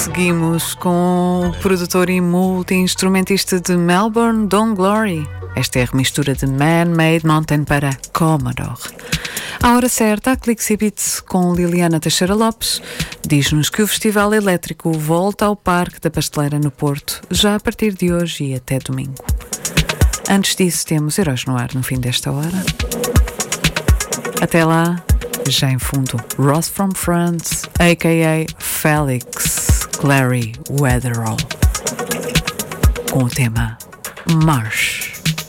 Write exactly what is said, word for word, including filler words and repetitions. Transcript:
Seguimos com o produtor e multi-instrumentista de Melbourne, Don Glory. Esta é a remistura de Man-Made Mountain para Commodore. À hora certa, a Clixibit com Liliana Teixeira Lopes diz-nos que o Festival Elétrico volta ao Parque da Pasteleira no Porto, já a partir de hoje e até domingo. Antes disso, temos Heróis no Ar no fim desta hora. Até lá, já em fundo, Ross from France, a k a. Felix Clary Weatherall, com o tema Marsh.